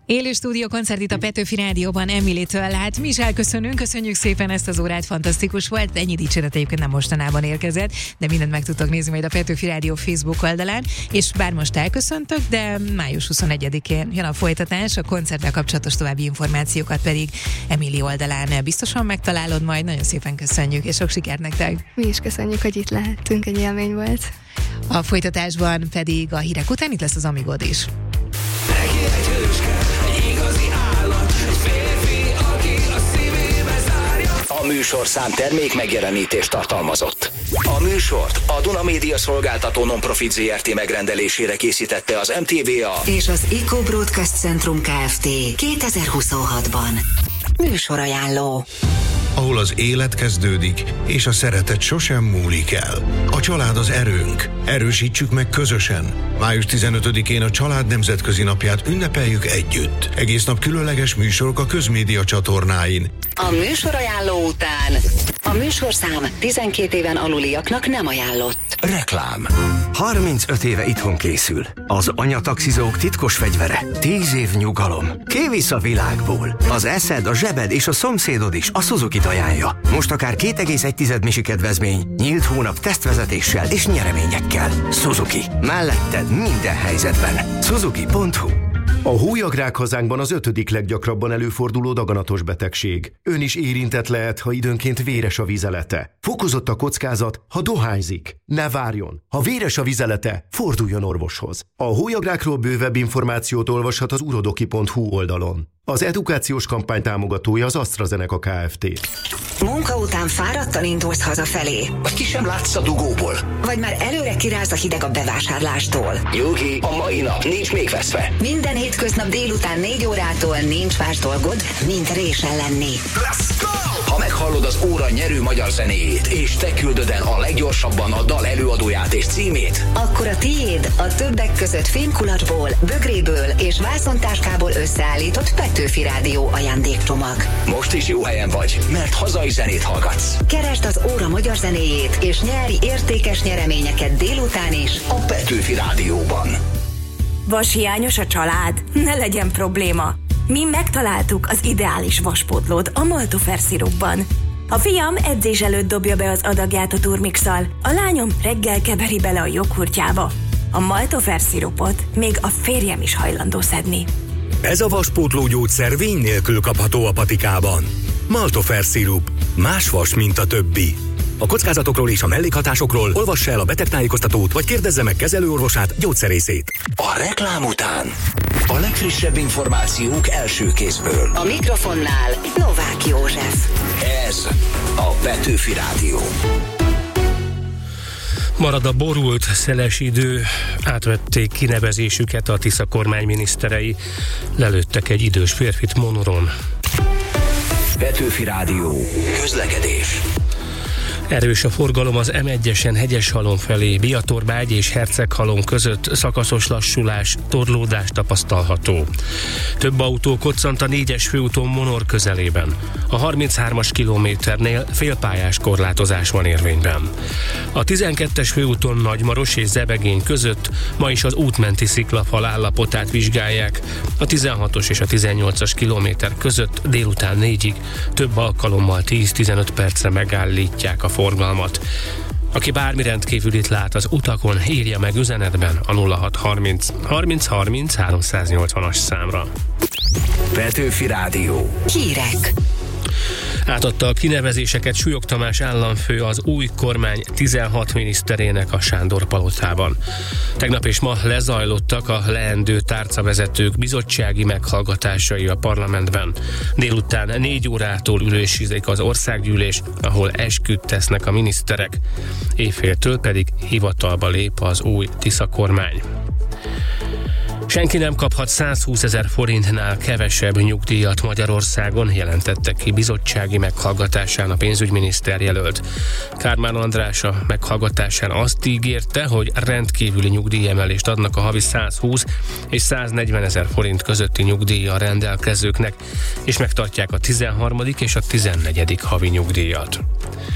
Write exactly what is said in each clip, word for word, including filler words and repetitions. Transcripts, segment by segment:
Élő stúdió koncert itt a Petőfi Rádióban Emilytől. Hát mi is elköszönünk, köszönjük szépen ezt az órát, fantasztikus volt. Ennyi dicséret egyébként nem mostanában érkezett, de mindent meg tudtok nézni majd a Petőfi Rádió Facebook oldalán, és bár most elköszöntök, de május huszonegyedikén jön a folytatás, a koncerttel kapcsolatos további információkat pedig Emily oldalán biztosan megtalálod majd. Nagyon szépen köszönjük, és sok sikert nektek! Mi is köszönjük, hogy itt lehettünk, egy élmény volt. A folytatásban pedig a hírek után itt lesz az Amigod is. Neki egy hőske, egy igazi állat, egy férfi, aki a szívébe zárja. A műsorszám termék megjelenítést tartalmazott. A műsort a Duna Média Szolgáltató Non-Profit zé er té megrendelésére készítette az em té vé á és az Eco Broadcast Centrum Kft. kétezer-huszonhatban. Műsorajánló. Ahol az élet kezdődik, és a szeretet sosem múlik el. A család az erőnk. Erősítsük meg közösen. május tizenötödikén a Család Nemzetközi Napját ünnepeljük együtt. Egész nap különleges műsorok a közmédia csatornáin. A műsorajánló után a műsorszám tizenkét éven aluliaknak nem ajánlott. Reklám. harmincöt éve itthon készül. Az anyataxizók titkos fegyvere. tíz év nyugalom. Kivisz a világból. Az eszed, a zsebed és a szomszédod is a Suzuki-t ajánlja. Most akár két egész egy misi kedvezmény, nyílt hónap tesztvezetéssel és nyereményekkel. Suzuki. Melletted minden helyzetben. Suzuki pont hu. A hólyagrák hazánkban az ötödik leggyakrabban előforduló daganatos betegség. Ön is érintett lehet, ha időnként véres a vizelete. Fokozott a kockázat, ha dohányzik. Ne várjon! Ha véres a vizelete, forduljon orvoshoz. A hólyagrákról bővebb információt olvashat az urodoki pont hu oldalon. Az edukációs kampány támogatója az AstraZeneca Kft. Munka után fáradtan indulsz hazafelé. Vagy ki sem látsz a dugóból. Vagy már előre kiráz a hideg a bevásárlástól. Nyugi, a mai nap nincs még veszve. Minden hétköznap délután négy órától nincs más dolgod, mint résen lenni. Let's go! Ha meghallod az óra nyerő magyar zenéjét, és te küldöd el a leggyorsabban a dal előadóját és címét, akkor a tiéd a többek között fémkulacsból, bögréből és vászontáskából összeállított Petőfi Rádió ajándékcsomag. Most is jó helyen vagy, mert hazai zenét hallgatsz. Keresd az óra magyar zenéjét, és nyerj értékes nyereményeket délután is a Petőfi Rádióban. Vashiányos a család? Ne legyen probléma. Mi megtaláltuk az ideális vaspótlót a Maltofer szirupban. A fiam edzés előtt dobja be az adagját a turmixal, a lányom reggel keveri bele a joghurtjába. A Maltofer szirupot még a férjem is hajlandó szedni. Ez a vaspótló gyógyszer vény nélkül kapható a patikában. Maltofer szirup. Más vas, mint a többi. A kockázatokról és a mellékhatásokról olvassa el a betegtájékoztatót, vagy kérdezze meg kezelőorvosát, gyógyszerészét. A reklám után a legfrissebb információk első kézből. A mikrofonnál Novák József. Ez a Petőfi Rádió. Marad a borult, szeles idő, átvették kinevezésüket a Tisza kormány miniszterei, lelőttek egy idős férfit Monoron. Petőfi Rádió. Közlekedés. Erős a forgalom az em egyesen Hegyeshalom felé, Biatorbágy és Herceghalom között szakaszos lassulás, torlódás tapasztalható. Több autó koccant a négyes főúton Monor közelében. A harminchármas kilométernél félpályás korlátozás van érvényben. A tizenkettes főúton Nagymaros és Zebegény között ma is az útmenti sziklafal állapotát vizsgálják. A tizenhatos és a tizennyolcas kilométer között délután négyig több alkalommal tíz-tizenöt percre megállítják a forgalmat. Aki bármi rendkívülit lát az utakon, írja meg üzenetben a nulla hat harminc harminc harminc háromszáznyolcvanas számra. Petőfi Rádió. Hírek. Átadta a kinevezéseket Súlyog Tamás államfő az új kormány tizenhat miniszterének a Sándor palotában. Tegnap és ma lezajlottak a leendő tárcavezetők bizottsági meghallgatásai a parlamentben. Délután négy órától ülésezik az országgyűlés, ahol esküt tesznek a miniszterek. Éjféltől pedig hivatalba lép az új Tisza kormány. Senki nem kaphat százhúszezer forintnál kevesebb nyugdíjat Magyarországon, jelentette ki bizottsági meghallgatásán a pénzügyminiszter jelölt. Kármán András a meghallgatásán azt ígérte, hogy rendkívüli nyugdíjemelést adnak a havi százhúsz és száznegyven ezer forint közötti nyugdíjjal rendelkezőknek, és megtartják a tizenharmadik és a tizennegyedik havi nyugdíjat.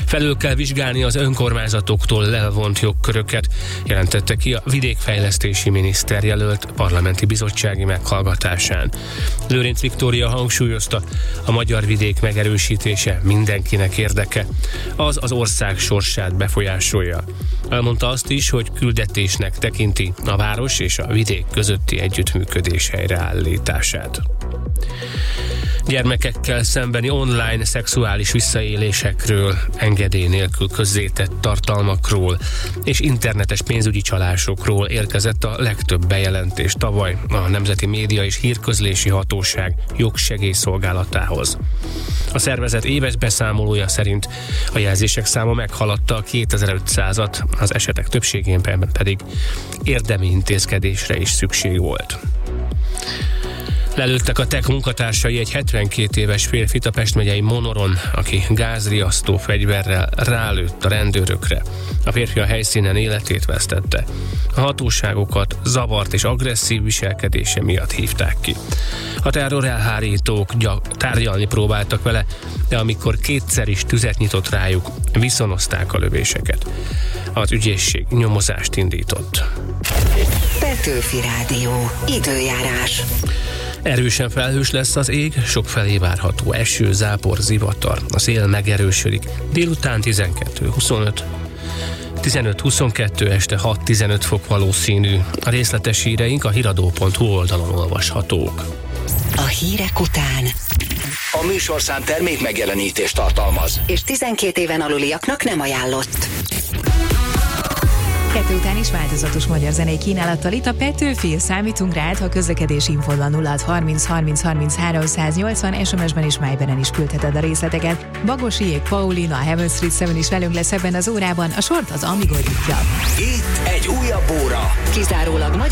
Felül kell vizsgálni az önkormányzatoktól elvont jogköröket, jelentette ki a vidékfejlesztési miniszter jelölt parlamenti bizottsági meghallgatásán. Lőrinc Viktória hangsúlyozta, a magyar vidék megerősítése mindenkinek érdeke. Az az ország sorsát befolyásolja. Elmondta azt is, hogy küldetésnek tekinti a város és a vidék közötti együttműködés helyreállítását. Gyermekekkel szembeni online szexuális visszaélésekről, engedély nélkül közzétett tartalmakról és internetes pénzügyi csalásokról érkezett a legtöbb bejelentés tavaly a Nemzeti Média és Hírközlési Hatóság jogsegélyszolgálatához. A szervezet éves beszámolója szerint a jelzések száma meghaladta a kétezer-ötszázat, az esetek többségében pedig érdemi intézkedésre is szükség volt. Lelőttek a té e ká munkatársai egy hetvenkét éves férfit a Pest megyei Monoron, aki gázriasztó fegyverrel rálőtt a rendőrökre. A férfi a helyszínen életét vesztette. A hatóságokat zavart és agresszív viselkedése miatt hívták ki. A terror elhárítók gyak- tárgyalni próbáltak vele, de amikor kétszer is tüzet nyitott rájuk, viszonozták a lövéseket. Az ügyészség nyomozást indított. Petőfi Rádió. Időjárás. Erősen felhős lesz az ég, sokfelé várható eső, zápor, zivatar. A szél megerősödik. Délután tizenkettő huszonöt, tizenöt-huszonkettő, este hat-tizenöt fok valószínű. A részletes híreink a hiradó pont hu oldalon olvashatók. A hírek után A műsorszám termék megjelenítést tartalmaz, és tizenkét éven aluliaknak nem ajánlott. Kettő után is változatos magyar zenei kínálattal itt a Petőfi, számítunk rád, ha közlekedési info van nulla harminc harminc harminchárom száznyolcvan, es em es-ben és májbenen is küldheted a részleteket. Bagosi, Paulina, a Heaven Street Seven is velünk lesz ebben az órában, a sort az Amigo nyitja. itt egy újabb óra. Kizárólag magyar